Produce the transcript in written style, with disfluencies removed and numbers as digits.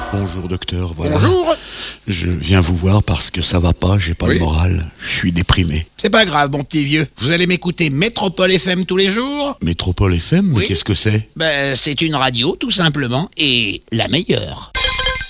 Bonjour docteur, voilà. Bonjour. Je viens vous voir parce que ça va pas, j'ai pas Oui. le moral, je suis déprimé. C'est pas grave, mon petit vieux. Vous allez m'écouter Métropole FM tous les jours? Métropole FM, mais Oui. qu'est-ce que c'est? Ben, c'est une radio, tout simplement, et la meilleure.